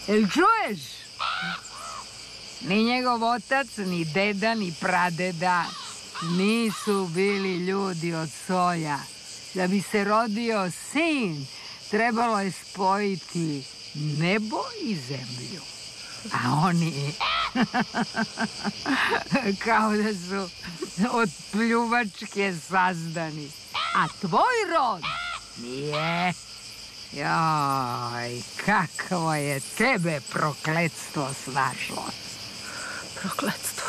Jel čuješ? Ni njegov otac, ni deda, ni pradeda nisu bili ljudi od soja. Da bi se rodio sin, trebalo je spojiti nebo i zemlju. A oni kao da su od pljuvačke sazdani. A tvoj rod nije. Joj, kakvo je tebe prokletstvo snašlo. Prokletstvo.